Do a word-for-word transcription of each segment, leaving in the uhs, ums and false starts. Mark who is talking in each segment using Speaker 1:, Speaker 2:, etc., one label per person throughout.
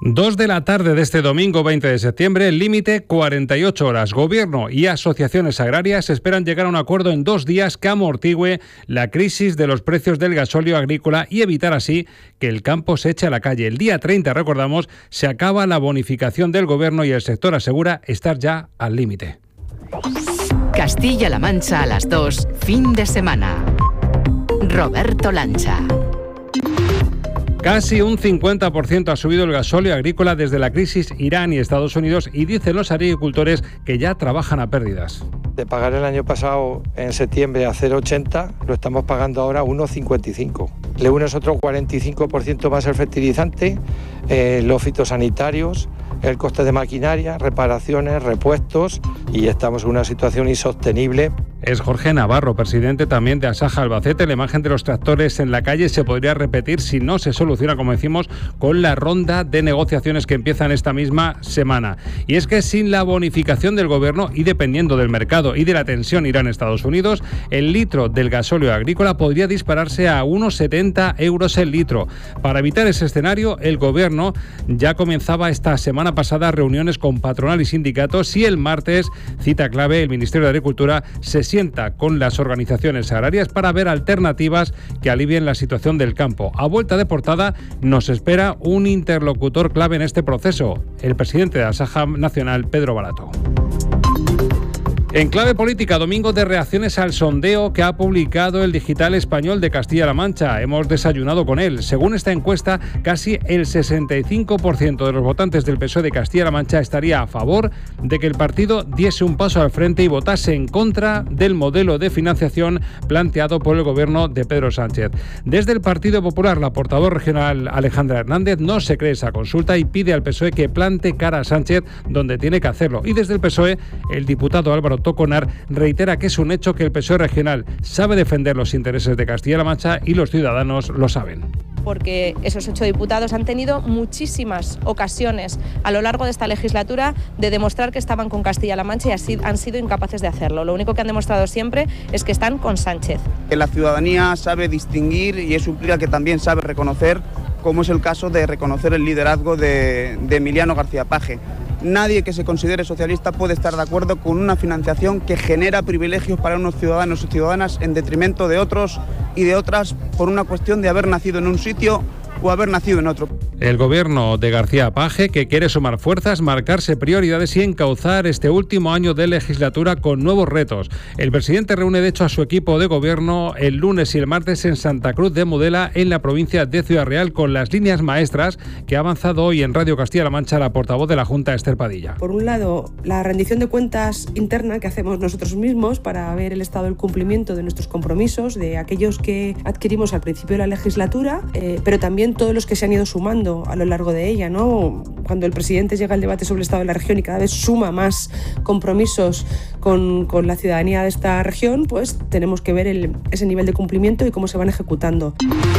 Speaker 1: Dos de la tarde de este domingo veinte de septiembre, el límite cuarenta y ocho horas. Gobierno y asociaciones agrarias esperan llegar a un acuerdo en dos días que amortigüe la crisis de los precios del gasóleo agrícola y evitar así que el campo se eche a la calle. El día treinta, recordamos, se acaba la bonificación del Gobierno y el sector asegura estar ya al límite.
Speaker 2: Castilla-La Mancha a las dos, fin de semana. Roberto Lancha.
Speaker 1: Casi un cincuenta por ciento ha subido el gasóleo agrícola desde la crisis Irán y Estados Unidos y dicen los agricultores que ya trabajan a pérdidas.
Speaker 3: De pagar el año pasado en septiembre a cero coma ochenta, lo estamos pagando ahora a uno coma cincuenta y cinco. Le unes otro cuarenta y cinco por ciento más el fertilizante, eh, los fitosanitarios, el coste de maquinaria, reparaciones, repuestos y estamos en una situación insostenible.
Speaker 1: Es Jorge Navarro, presidente también de Asaja Albacete. La imagen de los tractores en la calle se podría repetir si no se soluciona, como decimos, con la ronda de negociaciones que empiezan esta misma semana. Y es que sin la bonificación del Gobierno y dependiendo del mercado y de la tensión Irán-Estados Unidos, el litro del gasóleo agrícola podría dispararse a unos setenta euros el litro. Para evitar ese escenario, el Gobierno ya comenzaba esta semana pasada reuniones con patronal y sindicatos y el martes, cita clave, el Ministerio de Agricultura se sienta con las organizaciones agrarias para ver alternativas que alivien la situación del campo. A vuelta de portada nos espera un interlocutor clave en este proceso, el presidente de Asaja Nacional, Pedro Barato. En clave política, domingo de reacciones al sondeo que ha publicado el Digital Español de Castilla-La Mancha. Hemos desayunado con él. Según esta encuesta, casi el sesenta y cinco por ciento de los votantes del P S O E de Castilla-La Mancha estaría a favor de que el partido diese un paso al frente y votase en contra del modelo de financiación planteado por el gobierno de Pedro Sánchez. Desde el Partido Popular, la portavoz regional Alejandra Hernández no se cree esa consulta y pide al P S O E que plante cara a Sánchez donde tiene que hacerlo. Y desde el P S O E, el diputado Álvaro Toconar reitera que es un hecho que el P S O E regional sabe defender los intereses de Castilla-La Mancha y los ciudadanos lo saben.
Speaker 4: Porque esos ocho diputados han tenido muchísimas ocasiones a lo largo de esta legislatura de demostrar que estaban con Castilla-La Mancha y así han sido incapaces de hacerlo. Lo único que han demostrado siempre es que están con Sánchez.
Speaker 5: La ciudadanía sabe distinguir y eso implica que también sabe reconocer, como es el caso de reconocer el liderazgo de, de Emiliano García Paje. Nadie que se considere socialista puede estar de acuerdo con una financiación que genera privilegios para unos ciudadanos y ciudadanas en detrimento de otros y de otras por una cuestión de haber nacido en un sitio o haber nacido en otro.
Speaker 1: El gobierno de García Paje, que quiere sumar fuerzas, marcarse prioridades y encauzar este último año de legislatura con nuevos retos. El presidente reúne de hecho a su equipo de gobierno el lunes y el martes en Santa Cruz de Mudela, en la provincia de Ciudad Real, con las líneas maestras que ha avanzado hoy en Radio Castilla-La Mancha la portavoz de la Junta, Esther Padilla.
Speaker 6: Por un lado, la rendición de cuentas interna que hacemos nosotros mismos para ver el estado del cumplimiento de nuestros compromisos, de aquellos que adquirimos al principio de la legislatura, eh, pero también todos los que se han ido sumando a lo largo de ella, ¿no? Cuando el presidente llega al debate sobre el estado de la región y cada vez suma más compromisos con, con la ciudadanía de esta región, pues tenemos que ver el, ese nivel de cumplimiento y cómo se van ejecutando.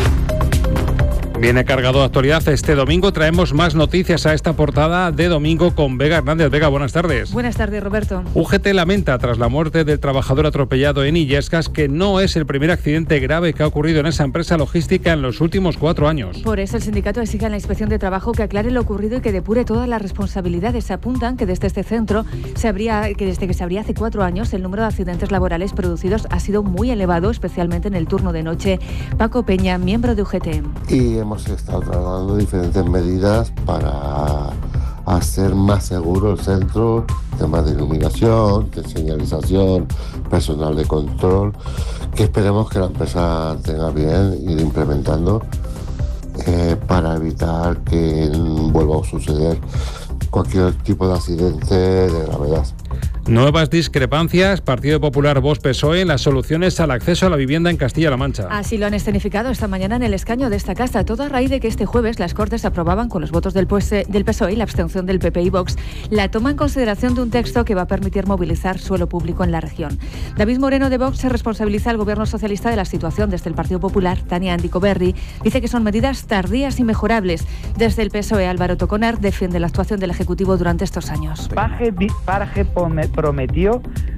Speaker 1: Viene cargado de actualidad este domingo. Traemos más noticias a esta portada de domingo con Vega Hernández. Vega, buenas tardes.
Speaker 7: Buenas tardes, Roberto.
Speaker 1: U G T lamenta tras la muerte del trabajador atropellado en Illescas que no es el primer accidente grave que ha ocurrido en esa empresa logística en los últimos cuatro años.
Speaker 7: Por eso el sindicato exige a la Inspección de Trabajo que aclare lo ocurrido y que depure todas las responsabilidades. Se apuntan que desde este centro se habría, que desde que se abría hace cuatro años, el número de accidentes laborales producidos ha sido muy elevado, especialmente en el turno de noche. Paco Peña, miembro de U G T.
Speaker 8: Y hemos estado trasladando diferentes medidas para hacer más seguro el centro, temas de iluminación, de señalización, personal de control, que esperemos que la empresa tenga bien ir implementando eh, para evitar que vuelva a suceder cualquier tipo de accidente de gravedad.
Speaker 1: Nuevas discrepancias, Partido Popular, Vox, P S O E en las soluciones al acceso a la vivienda en Castilla-La Mancha.
Speaker 7: Así lo han escenificado esta mañana en el escaño de esta casa, todo a raíz de que este jueves las Cortes aprobaban con los votos del P S O E y la abstención del P P y Vox la toma en consideración de un texto que va a permitir movilizar suelo público en la región. David Moreno de Vox se responsabiliza al Gobierno socialista de la situación. Desde el Partido Popular, Tania Andicoberri dice que son medidas tardías y mejorables. Desde el P S O E, Álvaro Toconar defiende la actuación del Ejecutivo durante estos años.
Speaker 9: Paje, Paje prometió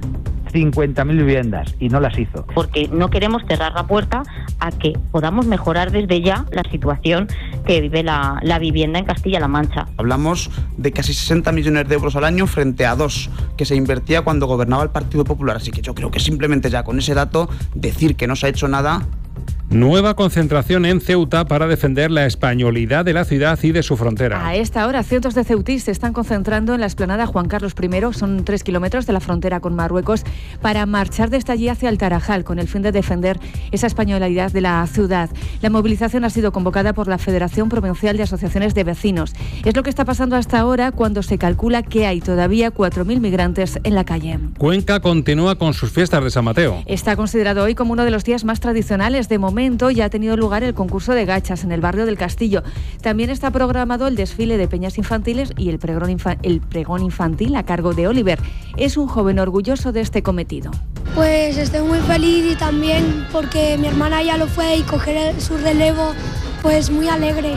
Speaker 9: cincuenta mil viviendas y no las hizo.
Speaker 10: Porque no queremos cerrar la puerta a que podamos mejorar desde ya la situación que vive la, la vivienda en Castilla-La Mancha.
Speaker 5: Hablamos de casi sesenta millones de euros al año frente a dos que se invertía cuando gobernaba el Partido Popular, así que yo creo que simplemente ya con ese dato decir que no se ha hecho nada.
Speaker 1: Nueva concentración en Ceuta para defender la españolidad de la ciudad y de su frontera.
Speaker 7: A esta hora, cientos de ceutís se están concentrando en la explanada Juan Carlos primero, son tres kilómetros de la frontera con Marruecos, para marchar desde allí hacia el Tarajal, con el fin de defender esa españolidad de la ciudad. La movilización ha sido convocada por la Federación Provincial de Asociaciones de Vecinos. Es lo que está pasando hasta ahora, cuando se calcula que hay todavía cuatro mil migrantes en la calle.
Speaker 1: Cuenca continúa con sus fiestas de San Mateo.
Speaker 7: Está considerado hoy como uno de los días más tradicionales. De momento ya ha tenido lugar el concurso de gachas en el barrio del Castillo. También está programado el desfile de peñas infantiles y el pregón, infa- el pregón infantil a cargo de Oliver. Es un joven orgulloso de este cometido.
Speaker 11: Pues estoy muy feliz y también porque mi hermana ya lo fue y coger su relevo, pues muy alegre.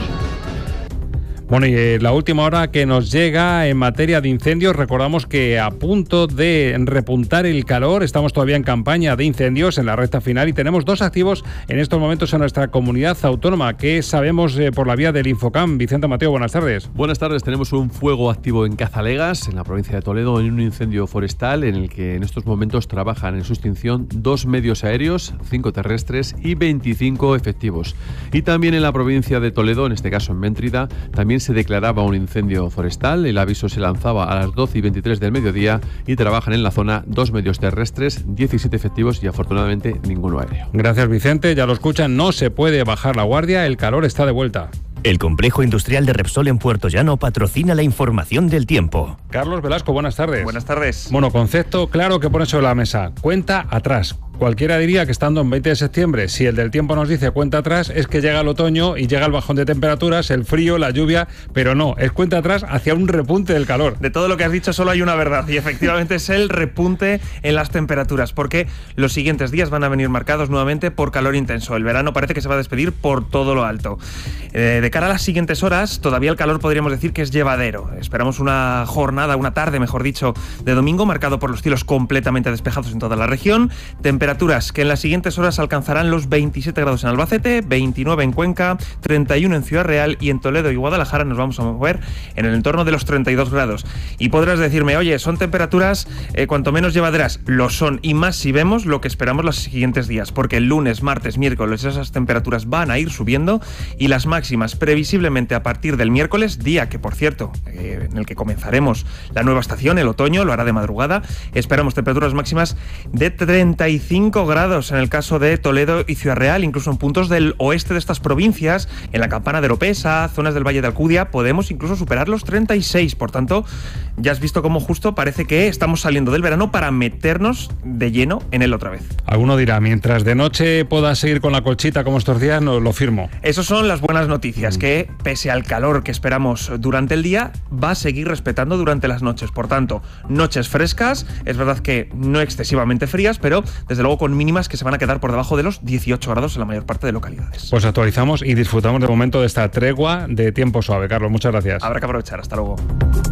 Speaker 1: Bueno, y eh, la última hora que nos llega en materia de incendios, recordamos que a punto de repuntar el calor, estamos todavía en campaña de incendios en la recta final y tenemos dos activos en estos momentos en nuestra comunidad autónoma. ¿Qué sabemos eh, por la vía del Infocam? Vicente Mateo, buenas tardes.
Speaker 12: Buenas tardes, tenemos un fuego activo en Cazalegas, en la provincia de Toledo, en un incendio forestal en el que en estos momentos trabajan en su extinción dos medios aéreos, cinco terrestres y veinticinco efectivos. Y también en la provincia de Toledo, en este caso en Méntrida, también se declaraba un incendio forestal. El aviso se lanzaba a las doce y veintitrés del mediodía y trabajan en la zona dos medios terrestres, diecisiete efectivos y afortunadamente ninguno aéreo.
Speaker 1: Gracias, Vicente. Ya lo escuchan, no se puede bajar la guardia, el calor está de vuelta.
Speaker 13: El complejo industrial de Repsol en Puerto Llano patrocina la información del tiempo.
Speaker 1: Carlos Velasco, buenas tardes.
Speaker 14: Buenas tardes.
Speaker 1: Bueno, concepto claro que pone sobre la mesa. Cuenta atrás. Cualquiera diría que estando en veinte de septiembre, si el del tiempo nos dice cuenta atrás, es que llega el otoño y llega el bajón de temperaturas, el frío, la lluvia, pero no, es cuenta atrás hacia un repunte del calor.
Speaker 14: De todo lo que has dicho solo hay una verdad y efectivamente es el repunte en las temperaturas, porque los siguientes días van a venir marcados nuevamente por calor intenso. El verano parece que se va a despedir por todo lo alto. Eh, de cara a las siguientes horas, todavía el calor podríamos decir que es llevadero. Esperamos una jornada, una tarde, mejor dicho, de domingo, marcado por los cielos completamente despejados en toda la región. Temperaturas que en las siguientes horas alcanzarán los veintisiete grados en Albacete, veintinueve en Cuenca, treinta y uno en Ciudad Real y en Toledo y Guadalajara nos vamos a mover en el entorno de los treinta y dos grados. Y podrás decirme, oye, son temperaturas eh, cuanto menos llevaderas. Lo son, y más si vemos lo que esperamos los siguientes días, porque el lunes, martes, miércoles esas temperaturas van a ir subiendo y las máximas previsiblemente a partir del miércoles, día que por cierto, eh, en el que comenzaremos la nueva estación, el otoño, lo hará de madrugada, esperamos temperaturas máximas de treinta y cinco grados en el caso de Toledo y Ciudad Real, incluso en puntos del oeste de estas provincias, en la Campana de Oropesa, zonas del Valle de Alcudia, podemos incluso superar los treinta y seis. Por tanto, ya has visto cómo justo parece que estamos saliendo del verano para meternos de lleno en él otra vez.
Speaker 1: Alguno dirá, mientras de noche puedas seguir con la colchita como estos días, no lo firmo.
Speaker 14: Esas son las buenas noticias, mm. que pese al calor que esperamos durante el día, va a seguir respetando durante las noches. Por tanto, noches frescas, es verdad que no excesivamente frías, pero desde luego con mínimas que se van a quedar por debajo de los dieciocho grados en la mayor parte de localidades.
Speaker 1: Pues actualizamos y disfrutamos de momento de esta tregua de tiempo suave. Carlos, muchas gracias.
Speaker 14: Habrá que aprovechar. Hasta luego.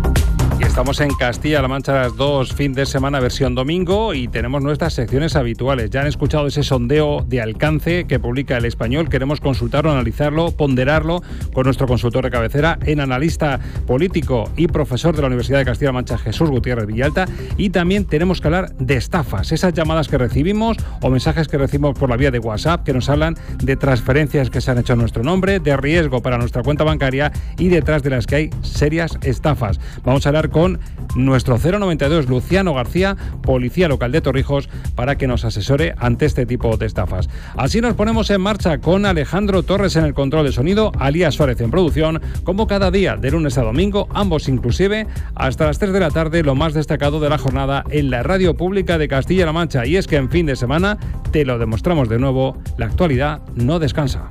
Speaker 1: Y estamos en Castilla-La Mancha las dos, fin de semana, versión domingo, y tenemos nuestras secciones habituales. Ya han escuchado ese sondeo de alcance que publica El Español. Queremos consultarlo, analizarlo, ponderarlo con nuestro consultor de cabecera, en analista político y profesor de la Universidad de Castilla-La Mancha, Jesús Gutiérrez Villalta. Y también tenemos que hablar de estafas, esas llamadas que recibimos o mensajes que recibimos por la vía de WhatsApp que nos hablan de transferencias que se han hecho a nuestro nombre, de riesgo para nuestra cuenta bancaria y detrás de las que hay serias estafas. Vamos a hablar con nuestro cero noventa y dos, Luciano García, policía local de Torrijos, para que nos asesore ante este tipo de estafas. Así nos ponemos en marcha con Alejandro Torres en el control de sonido, Alías Suárez en producción, como cada día de lunes a domingo, ambos inclusive, hasta las tres de la tarde, lo más destacado de la jornada en la radio pública de Castilla-La Mancha. Y es que en fin de semana, te lo demostramos de nuevo, la actualidad no descansa.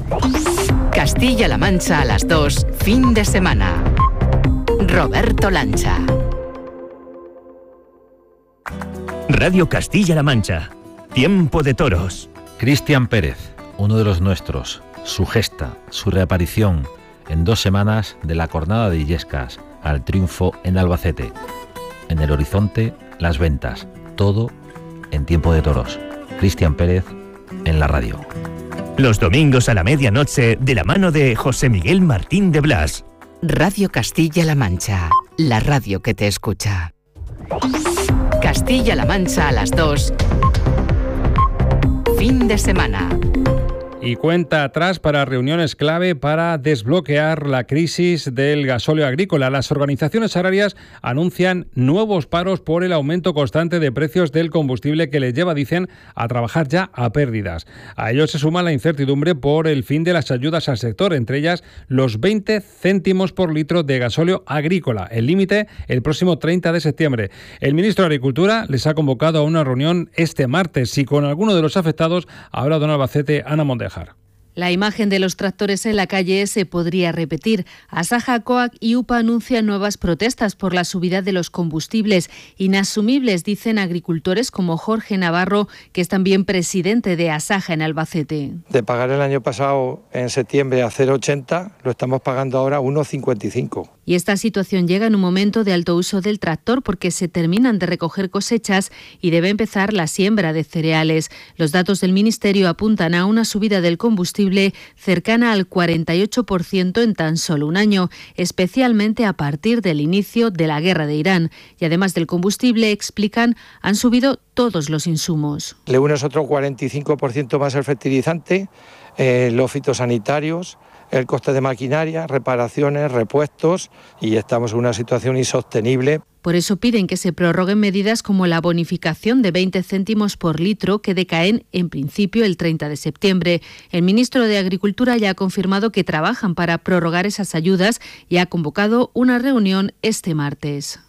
Speaker 2: Castilla-La Mancha a las dos, fin de semana. Roberto Lancha.
Speaker 13: Radio Castilla-La Mancha. Tiempo de toros.
Speaker 15: Cristian Pérez, uno de los nuestros. Su gesta, su reaparición en dos semanas de la cornada de Illescas al triunfo en Albacete. En el horizonte, las ventas. Todo en Tiempo de Toros. Cristian Pérez en la radio.
Speaker 13: Los domingos a la medianoche, de la mano de José Miguel Martín de Blas.
Speaker 2: Radio Castilla-La Mancha, la radio que te escucha. Castilla-La Mancha a las dos. Fin de semana.
Speaker 1: Y cuenta atrás para reuniones clave para desbloquear la crisis del gasóleo agrícola. Las organizaciones agrarias anuncian nuevos paros por el aumento constante de precios del combustible que les lleva, dicen, a trabajar ya a pérdidas. A ello se suma la incertidumbre por el fin de las ayudas al sector, entre ellas los veinte céntimos por litro de gasóleo agrícola. El límite el próximo treinta de septiembre. El ministro de Agricultura les ha convocado a una reunión este martes y con alguno de los afectados ha hablado en Albacete Ana Mondejar.
Speaker 16: La imagen de los tractores en la calle se podría repetir. Asaja, COAG y U P A anuncian nuevas protestas por la subida de los combustibles. Inasumibles, dicen agricultores como Jorge Navarro, que es también presidente de Asaja en Albacete.
Speaker 3: De pagar el año pasado en septiembre a cero coma ochenta, lo estamos pagando ahora a uno coma cincuenta y cinco.
Speaker 16: Y esta situación llega en un momento de alto uso del tractor porque se terminan de recoger cosechas y debe empezar la siembra de cereales. Los datos del Ministerio apuntan a una subida del combustible cercana al cuarenta y ocho por ciento en tan solo un año, especialmente a partir del inicio de la guerra de Irán. Y además del combustible, explican, han subido todos los insumos.
Speaker 3: Le unes otro cuarenta y cinco por ciento más el fertilizante, eh, los fitosanitarios, el coste de maquinaria, reparaciones, repuestos, y estamos en una situación insostenible.
Speaker 16: Por eso piden que se prorroguen medidas como la bonificación de veinte céntimos por litro que decaen en principio el treinta de septiembre. El ministro de Agricultura ya ha confirmado que trabajan para prorrogar esas ayudas y ha convocado una reunión este martes.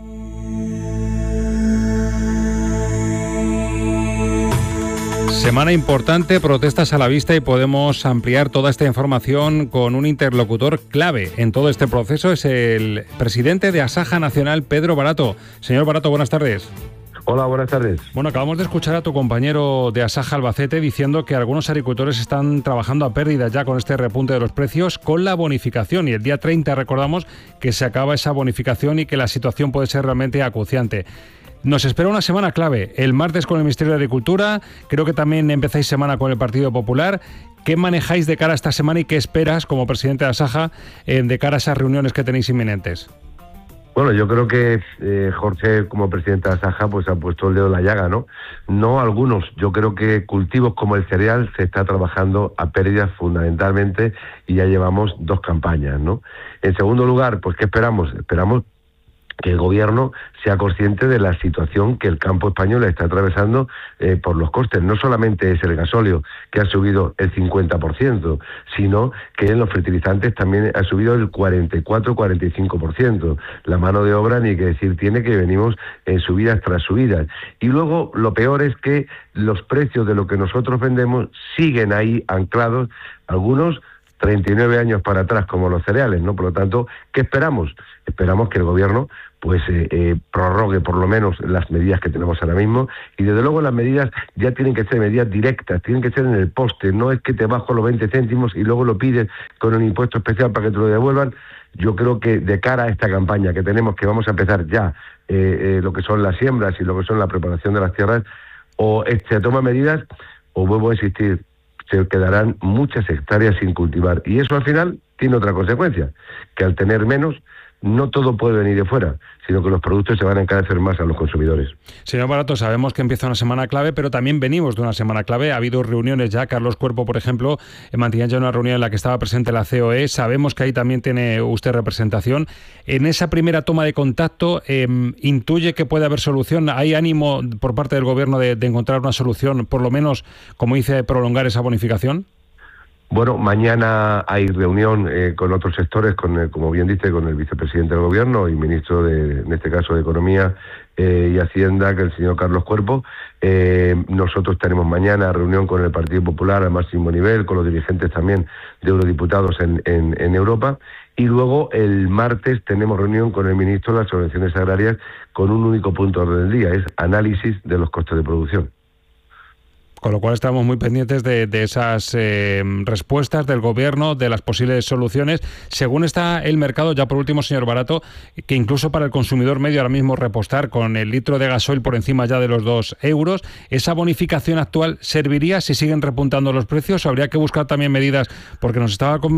Speaker 1: Semana importante, protestas a la vista y podemos ampliar toda esta información con un interlocutor clave en todo este proceso. Es el presidente de Asaja Nacional, Pedro Barato. Señor Barato, buenas tardes.
Speaker 17: Hola, buenas tardes.
Speaker 1: Bueno, acabamos de escuchar a tu compañero de Asaja Albacete diciendo que algunos agricultores están trabajando a pérdidas ya con este repunte de los precios con la bonificación, y el día treinta recordamos que se acaba esa bonificación y que la situación puede ser realmente acuciante. Nos espera una semana clave, el martes con el Ministerio de Agricultura, creo que también empezáis semana con el Partido Popular. ¿Qué manejáis de cara a esta semana y qué esperas como presidente de Asaja eh, de cara a esas reuniones que tenéis inminentes?
Speaker 17: Bueno, yo creo que eh, Jorge, como presidente de Asaja, pues ha puesto el dedo en la llaga, ¿no? No algunos, yo creo que cultivos como el cereal se está trabajando a pérdidas fundamentalmente y ya llevamos dos campañas, ¿no? En segundo lugar, pues ¿qué esperamos? Esperamos que el gobierno sea consciente de la situación que el campo español está atravesando eh, por los costes. No solamente es el gasóleo, que ha subido el cincuenta por ciento, sino que en los fertilizantes también ha subido el cuarenta y cuatro a cuarenta y cinco por ciento. La mano de obra, ni que decir tiene, que venimos en subidas tras subidas. Y luego lo peor es que los precios de lo que nosotros vendemos siguen ahí anclados, algunos treinta y nueve años para atrás, como los cereales, ¿no? Por lo tanto, ¿qué esperamos? Esperamos que el gobierno pues eh, eh, prorrogue por lo menos las medidas que tenemos ahora mismo, y desde luego las medidas ya tienen que ser medidas directas, tienen que ser en el poste, no es que te bajo los veinte céntimos y luego lo pides con un impuesto especial para que te lo devuelvan. Yo creo que de cara a esta campaña que tenemos, que vamos a empezar ya, eh, eh, lo que son las siembras y lo que son la preparación de las tierras, o se toman medidas o vuelvo a insistir, se quedarán muchas hectáreas sin cultivar. Y eso al final tiene otra consecuencia, que al tener menos, no todo puede venir de fuera, sino que los productos se van a encarecer más a los consumidores.
Speaker 1: Señor Barato, sabemos que empieza una semana clave, pero también venimos de una semana clave. Ha habido reuniones ya. Carlos Cuerpo, por ejemplo, mantenía ya una reunión en la que estaba presente la C O E. Sabemos que ahí también tiene usted representación. En esa primera toma de contacto, eh, ¿intuye que puede haber solución? ¿Hay ánimo por parte del Gobierno de, de encontrar una solución, por lo menos, como dice, prolongar esa bonificación?
Speaker 17: Bueno, mañana hay reunión eh, con otros sectores, con el, como bien dice, con el vicepresidente del Gobierno y ministro, de, en este caso, de Economía eh, y Hacienda, que es el señor Carlos Cuerpo. Eh, nosotros tenemos mañana reunión con el Partido Popular al máximo nivel, con los dirigentes también de eurodiputados en, en, en Europa. Y luego el martes tenemos reunión con el ministro de las Subvenciones Agrarias con un único punto de orden del día, es análisis de los costes de producción.
Speaker 1: Con lo cual estamos muy pendientes de, de esas eh, respuestas del Gobierno, de las posibles soluciones. Según está el mercado, ya por último, señor Barato, que incluso para el consumidor medio ahora mismo repostar con el litro de gasoil por encima ya de los dos euros, ¿esa bonificación actual serviría si siguen repuntando los precios o habría que buscar también medidas? Porque nos estaba